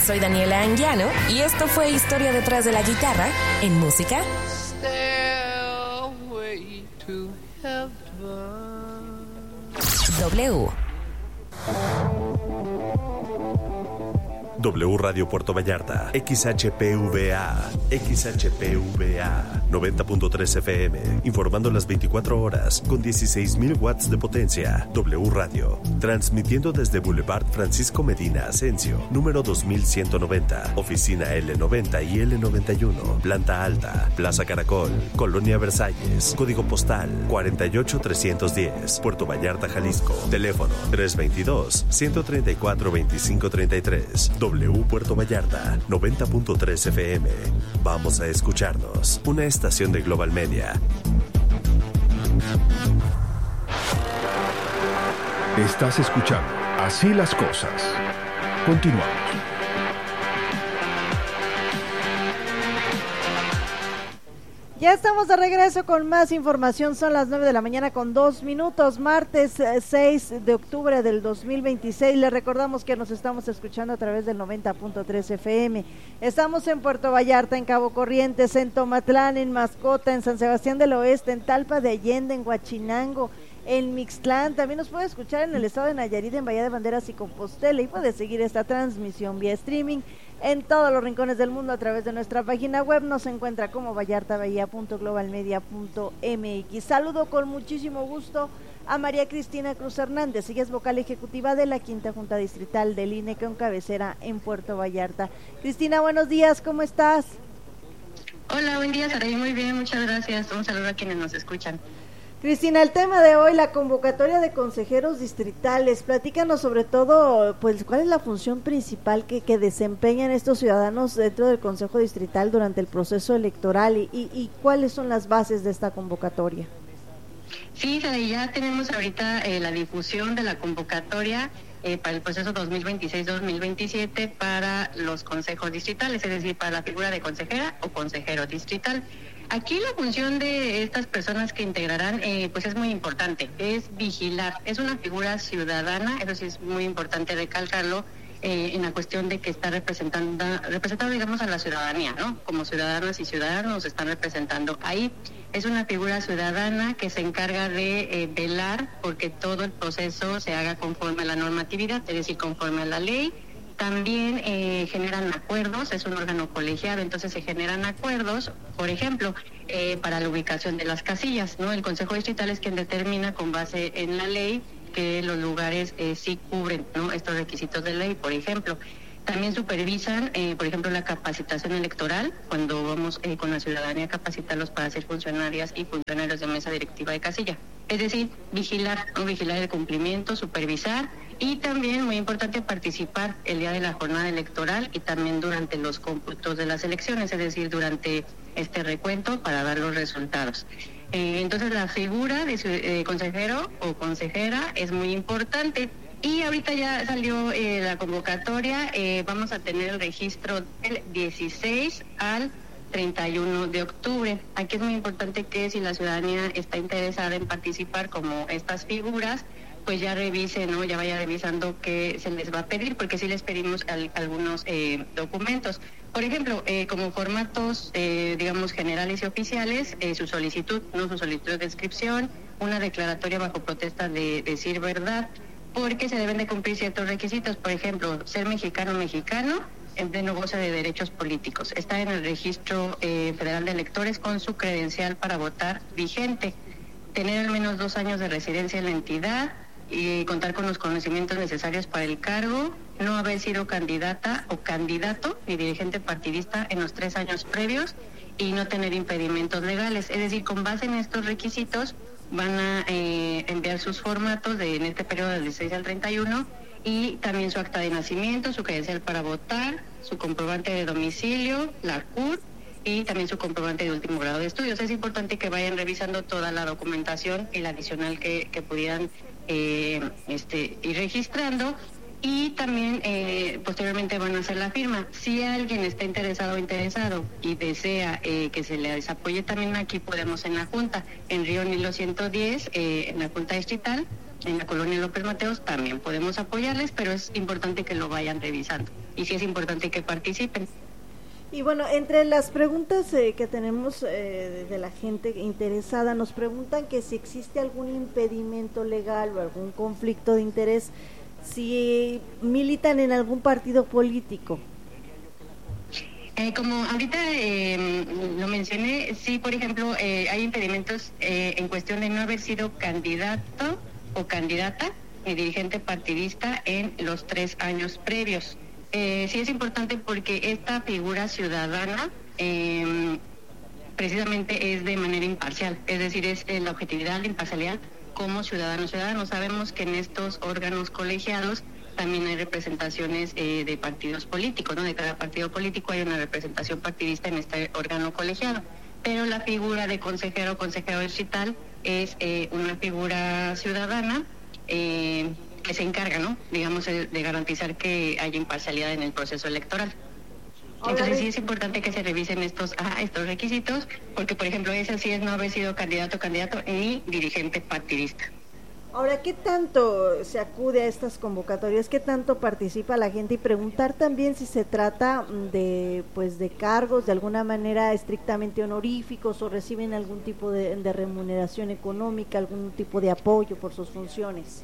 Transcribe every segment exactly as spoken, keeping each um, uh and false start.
soy Daniela Anguiano y esto fue Historia detrás de la guitarra en música. Stairway to heaven. W. W Radio Puerto Vallarta, X H P V A, X H P V A, noventa punto tres F M, informando las veinticuatro horas con dieciséis mil watts de potencia. W Radio, transmitiendo desde Boulevard Francisco Medina Asensio, número dos mil ciento noventa, oficina L noventa y L noventa y uno, planta alta, Plaza Caracol, Colonia Versalles, código postal cuarenta y ocho trescientos diez, Puerto Vallarta, Jalisco, teléfono tres dos dos, uno tres cuatro, dos cinco tres tres. W Puerto Vallarta, noventa punto tres F M. Vamos a escucharnos. Una estación de Global Media. Estás escuchando Así las Cosas. Continuamos. Ya estamos de regreso con más información. Son las nueve de la mañana con dos minutos, martes seis de octubre del dos mil veintiséis. Les recordamos que nos estamos escuchando a través del noventa punto tres F M. Estamos en Puerto Vallarta, en Cabo Corrientes, en Tomatlán, en Mascota, en San Sebastián del Oeste, en Talpa de Allende, en Huachinango, en Mixtlán. También nos puede escuchar en el estado de Nayarit, en Bahía de Banderas y Compostela, y puede seguir esta transmisión vía streaming en todos los rincones del mundo a través de nuestra página web. Nos encuentra como vallartabahía punto global media punto m x. Saludo con muchísimo gusto a María Cristina Cruz Hernández. Ella es vocal ejecutiva de la Quinta Junta Distrital del I N E con cabecera en Puerto Vallarta. Cristina, buenos días, ¿cómo estás? Hola, buen día, Saray, muy bien, muchas gracias. Un saludo a quienes nos escuchan. Cristina, el tema de hoy, la convocatoria de consejeros distritales. Platícanos sobre todo, pues, cuál es la función principal que, que desempeñan estos ciudadanos dentro del Consejo Distrital durante el proceso electoral y, y, y cuáles son las bases de esta convocatoria. Sí, ya tenemos ahorita eh, la difusión de la convocatoria eh, para el proceso dos mil veintiséis dos mil veintisiete para los consejos distritales, es decir, para la figura de consejera o consejero distrital. Aquí la función de estas personas que integrarán, eh, pues es muy importante, es vigilar, es una figura ciudadana, eso sí es muy importante recalcarlo, eh, en la cuestión de que está representando, representando, digamos, a la ciudadanía, ¿no? Como ciudadanas y ciudadanos nos están representando ahí. Es una figura ciudadana que se encarga de eh, velar porque todo el proceso se haga conforme a la normatividad, es decir, conforme a la ley. También eh, generan acuerdos, es un órgano colegiado, entonces se generan acuerdos, por ejemplo, eh, para la ubicación de las casillas, ¿no? El Consejo Distrital es quien determina con base en la ley que los lugares eh, sí cubren, ¿no?, estos requisitos de ley, por ejemplo. También supervisan, eh, por ejemplo, la capacitación electoral, cuando vamos eh, con la ciudadanía a capacitarlos para ser funcionarias y funcionarios de mesa directiva de casilla. Es decir, vigilar, ¿no? Vigilar el cumplimiento, supervisar y también, muy importante, participar el día de la jornada electoral y también durante los cómputos de las elecciones, es decir, durante este recuento para dar los resultados. Eh, entonces, la figura de eh, consejero o consejera es muy importante. Y ahorita ya salió eh, la convocatoria, eh, vamos a tener el registro del dieciséis al treinta y uno de octubre. Aquí es muy importante que si la ciudadanía está interesada en participar como estas figuras, pues ya revise, ¿no? Ya vaya revisando qué se les va a pedir, porque sí les pedimos al, algunos eh, documentos. Por ejemplo, eh, como formatos, eh, digamos, generales y oficiales, eh, su solicitud, ¿no? Su solicitud de inscripción, una declaratoria bajo protesta de decir verdad, porque se deben de cumplir ciertos requisitos, por ejemplo, ser mexicano o mexicano, en pleno goce de derechos políticos, estar en el registro eh, federal de electores con su credencial para votar vigente, tener al menos dos años de residencia en la entidad y contar con los conocimientos necesarios para el cargo, no haber sido candidata o candidato ni dirigente partidista en los tres años previos y no tener impedimentos legales. Es decir, con base en estos requisitos, van a eh, enviar sus formatos de, en este periodo del dieciséis al treinta y uno y también su acta de nacimiento, su credencial para votar, su comprobante de domicilio, la C U R y también su comprobante de último grado de estudios. Es importante que vayan revisando toda la documentación y la adicional que, que pudieran eh, este, ir registrando y también eh, posteriormente van a hacer la firma. Si alguien está interesado o interesado y desea eh, que se les apoye también, aquí podemos en la Junta, en Río Nilo ciento diez, eh, en la Junta Distrital, en la colonia López Mateos, también podemos apoyarles, pero es importante que lo vayan revisando y sí es importante que participen. Y bueno, entre las preguntas eh, que tenemos eh, de la gente interesada, nos preguntan que si existe algún impedimento legal o algún conflicto de interés, si militan en algún partido político. Eh, como ahorita eh, lo mencioné, sí, por ejemplo, eh, hay impedimentos eh, en cuestión de no haber sido candidato o candidata ni dirigente partidista en los tres años previos. Eh, sí es importante porque esta figura ciudadana eh, precisamente es de manera imparcial, es decir, es eh, la objetividad, la imparcialidad como ciudadanos. Ciudadanos sabemos que en estos órganos colegiados también hay representaciones eh, de partidos políticos, ¿no? De cada partido político hay una representación partidista en este órgano colegiado, pero la figura de consejero o consejero distrital es eh, una figura ciudadana eh, que se encarga, ¿no? Digamos, de, de garantizar que haya imparcialidad en el proceso electoral. Entonces sí es importante que se revisen estos ah, estos requisitos, porque por ejemplo ese sí es no haber sido candidato o candidato ni dirigente partidista. Ahora, ¿qué tanto se acude a estas convocatorias? ¿Qué tanto participa la gente? Y preguntar también si se trata de pues de cargos de alguna manera estrictamente honoríficos o reciben algún tipo de, de remuneración económica, algún tipo de apoyo por sus funciones.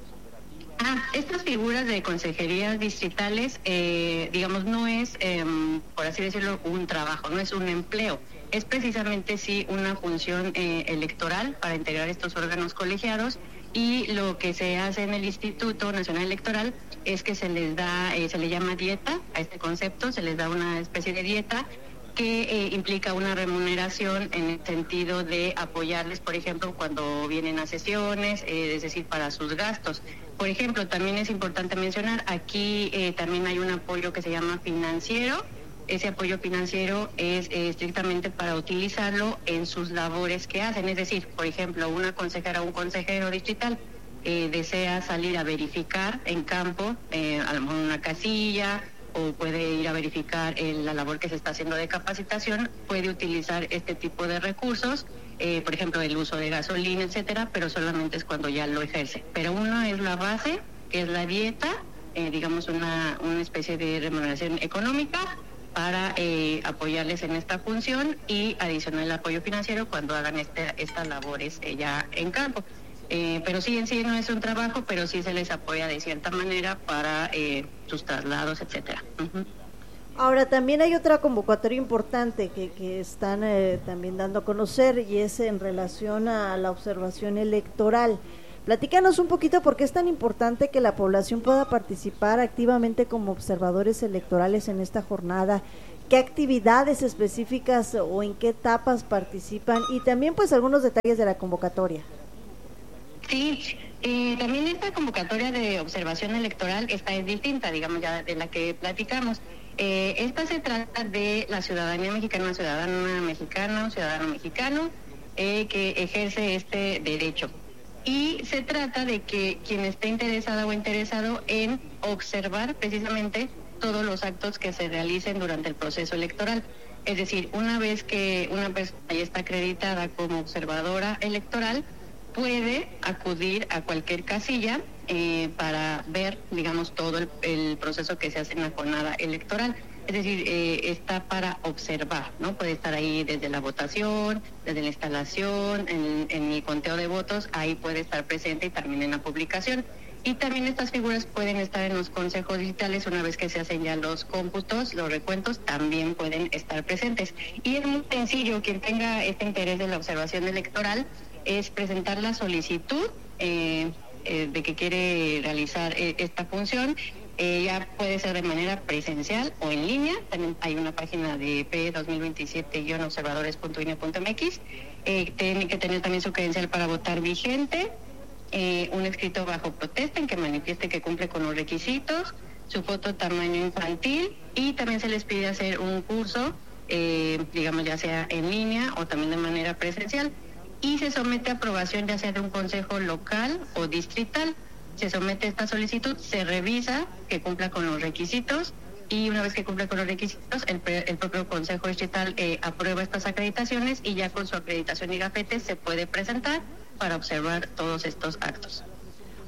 Ah, estas figuras de consejerías distritales, eh, digamos, no es, eh, por así decirlo, un trabajo, no es un empleo. Es precisamente sí una función eh, electoral para integrar estos órganos colegiados. Y lo que se hace en el Instituto Nacional Electoral es que se les da, eh, se le llama dieta a este concepto, se les da una especie de dieta que eh, implica una remuneración en el sentido de apoyarles, por ejemplo, cuando vienen a sesiones, eh, es decir, para sus gastos. Por ejemplo, también es importante mencionar, aquí eh, también hay un apoyo que se llama financiero. Ese apoyo financiero es eh, estrictamente para utilizarlo en sus labores que hacen, es decir, por ejemplo, una consejera o un consejero distrital eh, desea salir a verificar en campo, eh, a lo mejor una casilla, o puede ir a verificar eh, la labor que se está haciendo de capacitación, puede utilizar este tipo de recursos, eh, por ejemplo, el uso de gasolina, etcétera, pero solamente es cuando ya lo ejerce. Pero una es la base, que es la dieta, eh, digamos una, una especie de remuneración económica, para eh, apoyarles en esta función y adicional el apoyo financiero cuando hagan este, estas labores eh, ya en campo. Eh, pero sí, en sí no es un trabajo, pero sí se les apoya de cierta manera para eh, sus traslados, etcétera. Uh-huh. Ahora, también hay otra convocatoria importante que, que están eh, también dando a conocer y es en relación a la observación electoral. Platícanos un poquito por qué es tan importante que la población pueda participar activamente como observadores electorales en esta jornada, qué actividades específicas o en qué etapas participan y también pues algunos detalles de la convocatoria. Sí, eh, también esta convocatoria de observación electoral, esta es distinta, digamos, ya de la que platicamos. Eh, esta se trata de la ciudadanía mexicana, una ciudadana mexicana, un ciudadano mexicano eh, que ejerce este derecho. Y se trata de que quien esté interesada o interesado en observar precisamente todos los actos que se realicen durante el proceso electoral. Es decir, una vez que una persona ya está acreditada como observadora electoral, puede acudir a cualquier casilla eh, para ver, digamos, todo el, el proceso que se hace en la jornada electoral. Es decir, eh, está para observar, ¿no? Puede estar ahí desde la votación, desde la instalación, en, en el conteo de votos, ahí puede estar presente y también en la publicación. Y también estas figuras pueden estar en los consejos digitales una vez que se hacen ya los cómputos, los recuentos, también pueden estar presentes. Y es muy sencillo, quien tenga este interés de la observación electoral es presentar la solicitud eh, eh, de que quiere realizar eh, esta función. Eh, ya puede ser de manera presencial o en línea. También hay una página de P dos mil veintisiete guion observadores punto I N E punto M X. Eh, tiene que tener también su credencial para votar vigente, eh, un escrito bajo protesta en que manifieste que cumple con los requisitos, su foto tamaño infantil y también se les pide hacer un curso, eh, digamos ya sea en línea o también de manera presencial, y se somete a aprobación ya sea de un consejo local o distrital. Se somete esta solicitud, se revisa que cumpla con los requisitos y una vez que cumpla con los requisitos, el, el propio Consejo Distrital eh, aprueba estas acreditaciones y ya con su acreditación y gafete se puede presentar para observar todos estos actos.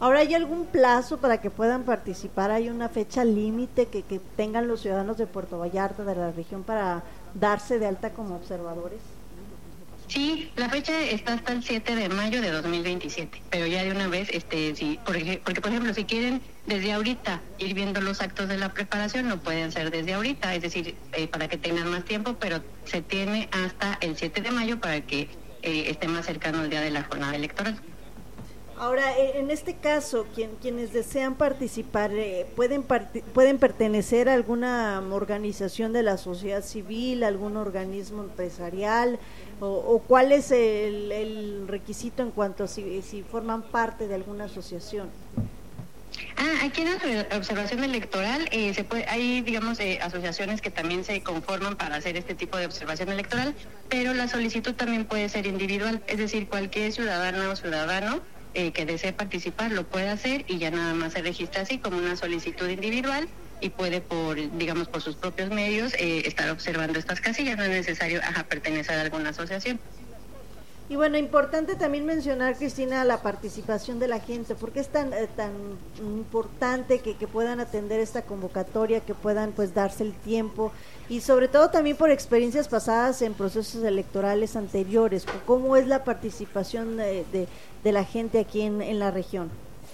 Ahora, ¿hay algún plazo para que puedan participar? ¿Hay una fecha límite que, que tengan los ciudadanos de Puerto Vallarta, de la región, para darse de alta como observadores? Sí, la fecha está hasta el siete de mayo de dos mil veintisiete, pero ya de una vez, este, sí, porque, porque por ejemplo, si quieren desde ahorita ir viendo los actos de la preparación, lo pueden hacer desde ahorita, es decir, eh, para que tengan más tiempo, pero se tiene hasta el siete de mayo para que eh, esté más cercano el día de la jornada electoral. Ahora, en este caso, quien, quienes desean participar, eh, ¿pueden, part- ¿pueden pertenecer a alguna organización de la sociedad civil, algún organismo empresarial? ¿O, o cuál es el, el requisito en cuanto a si, si forman parte de alguna asociación? Ah, aquí en la observación electoral eh, se puede, hay, digamos, eh, asociaciones que también se conforman para hacer este tipo de observación electoral, pero la solicitud también puede ser individual, es decir, cualquier ciudadana o ciudadano eh, que desee participar lo puede hacer y ya nada más se registra así como una solicitud individual y puede por, digamos, por sus propios medios eh, estar observando estas casillas, no es necesario ajá, pertenecer a alguna asociación. Y bueno, importante también mencionar, Cristina, la participación de la gente, porque es tan eh, tan importante que, que puedan atender esta convocatoria, que puedan pues darse el tiempo, y sobre todo también por experiencias pasadas en procesos electorales anteriores. ¿Cómo es la participación de, de, de la gente aquí en, en la región?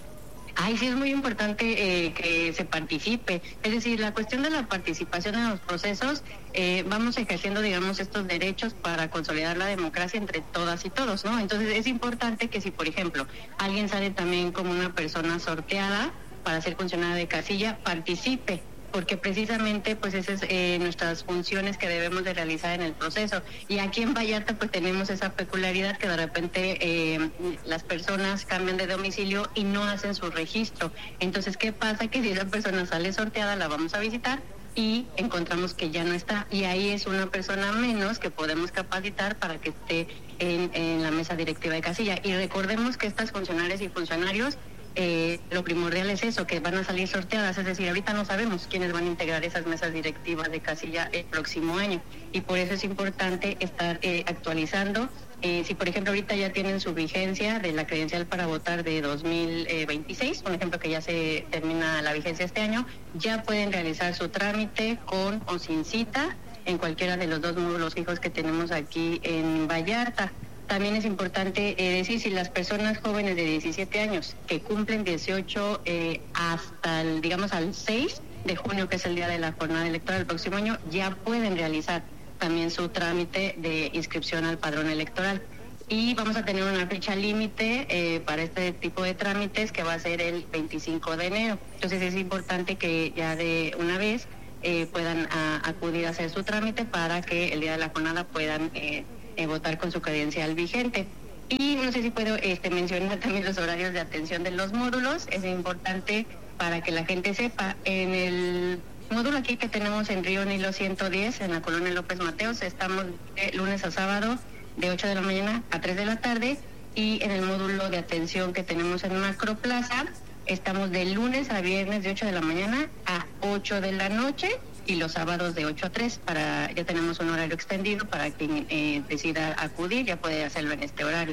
Ay, sí, es muy importante eh, que se participe. Es decir, la cuestión de la participación en los procesos, eh, vamos ejerciendo, digamos, estos derechos para consolidar la democracia entre todas y todos, ¿no? Entonces, es importante que si, por ejemplo, alguien sale también como una persona sorteada para ser funcionaria de casilla, participe, porque precisamente pues esas son eh, nuestras funciones que debemos de realizar en el proceso. Y aquí en Vallarta pues tenemos esa peculiaridad que de repente eh, las personas cambian de domicilio y no hacen su registro. Entonces, ¿qué pasa? Que si esa persona sale sorteada, la vamos a visitar y encontramos que ya no está, y ahí es una persona menos que podemos capacitar para que esté en, en la mesa directiva de casilla. Y recordemos que estas funcionarias y funcionarios Eh, lo primordial es eso, que van a salir sorteadas, es decir, ahorita no sabemos quiénes van a integrar esas mesas directivas de casilla el próximo año, y por eso es importante estar eh, actualizando. Eh, si por ejemplo ahorita ya tienen su vigencia de la credencial para votar de dos mil veintiséis, por ejemplo que ya se termina la vigencia este año, ya pueden realizar su trámite con o sin cita en cualquiera de los dos módulos fijos que tenemos aquí en Vallarta. También es importante eh, decir, si las personas jóvenes de diecisiete años que cumplen dieciocho eh, hasta, el, digamos, al seis de junio, que es el día de la jornada electoral del próximo año, ya pueden realizar también su trámite de inscripción al padrón electoral. Y vamos a tener una fecha límite eh, para este tipo de trámites, que va a ser el veinticinco de enero. Entonces es importante que ya de una vez eh, puedan a, acudir a hacer su trámite para que el día de la jornada puedan Eh, Eh, votar con su credencial vigente. Y no sé si puedo este, mencionar también los horarios de atención de los módulos. Es importante para que la gente sepa. En el módulo aquí que tenemos en Río Nilo ciento diez, en la colonia López Mateos, estamos de lunes a sábado de ocho de la mañana a tres de la tarde, y en el módulo de atención que tenemos en Macro Plaza estamos de lunes a viernes de ocho de la mañana a ocho de la noche, y los sábados de ocho a tres, para, ya tenemos un horario extendido para quien eh, decida acudir, ya puede hacerlo en este horario.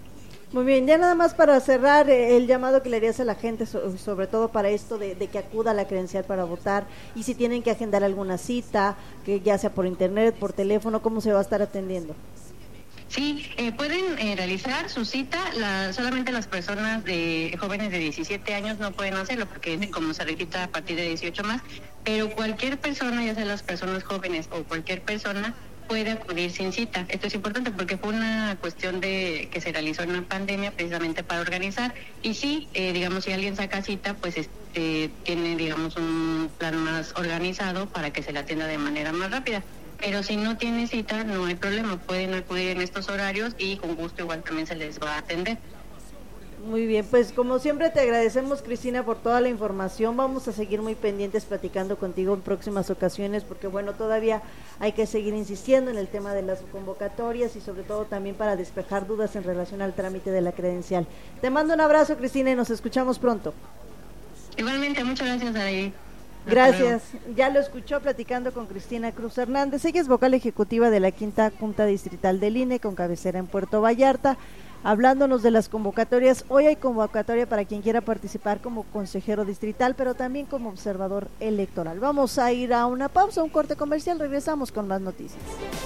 Muy bien, ya nada más para cerrar, eh, el llamado que le harías a la gente, so, sobre todo para esto de, de que acuda a la credencial para votar, y si tienen que agendar alguna cita, que ya sea por internet, por teléfono, ¿cómo se va a estar atendiendo? Sí, eh, pueden eh, realizar su cita, la, solamente las personas de jóvenes de diecisiete años no pueden hacerlo, porque como se registra a partir de dieciocho más, pero cualquier persona, ya sea las personas jóvenes o cualquier persona, puede acudir sin cita. Esto es importante porque fue una cuestión de que se realizó en una pandemia precisamente para organizar, y sí, eh, digamos, si alguien saca cita, pues este, tiene, digamos, un plan más organizado para que se le atienda de manera más rápida. Pero si no tiene cita, no hay problema, pueden acudir en estos horarios y con gusto igual también se les va a atender. Muy bien, pues como siempre te agradecemos, Cristina, por toda la información. Vamos a seguir muy pendientes platicando contigo en próximas ocasiones, porque bueno, todavía hay que seguir insistiendo en el tema de las convocatorias y sobre todo también para despejar dudas en relación al trámite de la credencial. Te mando un abrazo, Cristina, y nos escuchamos pronto. Igualmente, muchas gracias, Araí. Gracias. Ya lo escuchó platicando con Cristina Cruz Hernández. Ella es vocal ejecutiva de la Quinta Junta Distrital del I N E, con cabecera en Puerto Vallarta. hablándonos de las convocatorias. Hoy hay convocatoria para quien quiera participar como consejero distrital, pero también como observador electoral. Vamos a ir a una pausa, un corte comercial, regresamos con más noticias.